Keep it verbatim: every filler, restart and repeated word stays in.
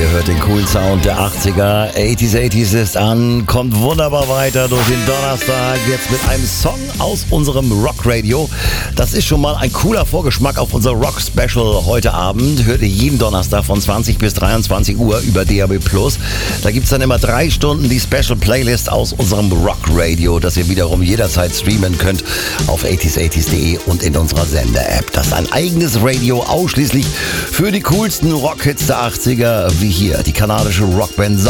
Ihr hört den coolen Sound der achtziger. achtziger, achtziger ist an, kommt wunderbar weiter durch den Donnerstag. Jetzt mit einem Song aus unserem Rock-Radio. Das ist schon mal ein cooler Vorgeschmack auf unser Rock-Special heute Abend. Hört ihr jeden Donnerstag von zwanzig bis dreiundzwanzig Uhr über D A B plus. Da gibt es dann immer drei Stunden die Special-Playlist aus unserem Rock-Radio, das ihr wiederum jederzeit streamen könnt auf achtziger achtziger punkt de und in unserer Sender-App. Das ist ein eigenes Radio ausschließlich für die coolsten Rock-Hits der achtziger, wie hier die kanadische Rockband